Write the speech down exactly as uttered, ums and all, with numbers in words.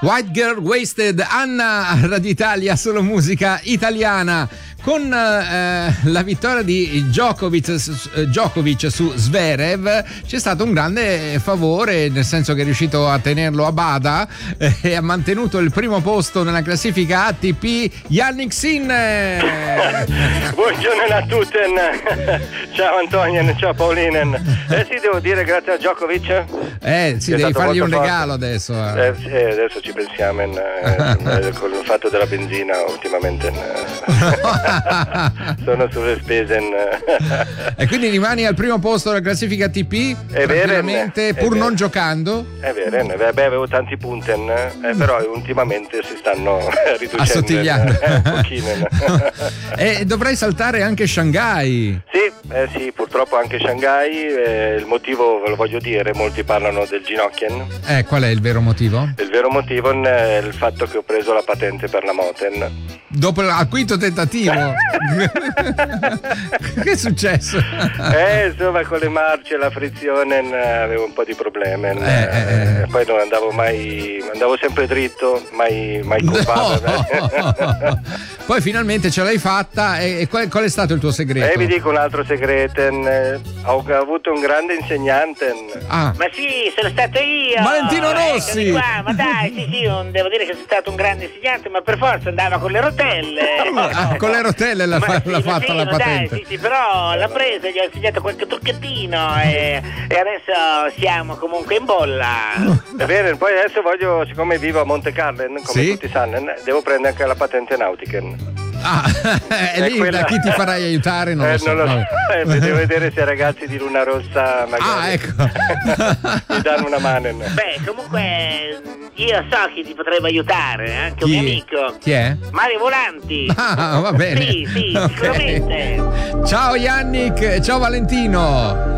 White Girl Wasted, Anna Radio Italia, solo musica italiana. Con eh, la vittoria di Djokovic, Djokovic su Zverev c'è stato un grande favore, nel senso che è riuscito a tenerlo a bada eh, e ha mantenuto il primo posto nella classifica A T P Jannik Sinner. Buongiorno a tutti, ciao Antonio, ciao Paulinen. Eh sì, devo dire grazie a Djokovic. Eh sì, devi fargli un forte regalo adesso. Eh. Eh, sì, adesso ci pensiamo in, eh, con il fatto della benzina ultimamente. In, sono sulle spese in... E quindi rimani al primo posto della classifica A T P è tranquillamente, vero, pur è non vero. giocando? È vero, è vero, avevo tanti punti, eh, però ultimamente si stanno riducendo assottigliando eh, un pochino. E dovrai saltare anche Shanghai. Sì, eh, sì, purtroppo anche Shanghai, eh, il motivo ve lo voglio dire, molti parlano del ginocchio. Eh, qual è il vero motivo? Il vero motivo è il fatto che ho preso la patente per la Moten. Dopo al quinto tentativo. Che è successo? Eh, insomma, con le marce, la frizione avevo un po' di problemi. Eh, eh, eh. Poi non andavo mai, andavo sempre dritto, mai, mai curvato. No. Poi finalmente ce l'hai fatta. E, e qual, qual è stato il tuo segreto? Eh, vi dico un altro segreto. Eh, ho avuto un grande insegnante. Ah. Ma sì, sono stato io. Valentino Rossi. Qua. Ma dai, sì, sì, non devo dire che sono stato un grande insegnante, ma per forza andava con le rotelle. Ah, con le rotelle l'ha, fa, sì, l'ha fatta sì, la dai, patente. sì, sì, però l'ha presa, gli ho insegnato qualche trucchettino e, e adesso siamo comunque in bolla. È vero, poi adesso voglio, siccome vivo a Monte Carlo, come sì? tutti sanno, devo prendere anche la patente Nautiken. Ah, e lì quella... da chi ti farai aiutare non eh, lo so. Non lo so. Eh, devo vedere se i ragazzi di Luna Rossa magari ah, ecco. mi danno una mano. Beh, comunque io so chi ti potrebbe aiutare, anche chi? un mio amico. Chi è? Mario Volanti. Ah, va bene. Sì, sì, okay. sicuramente. Ciao Yannick, ciao Valentino.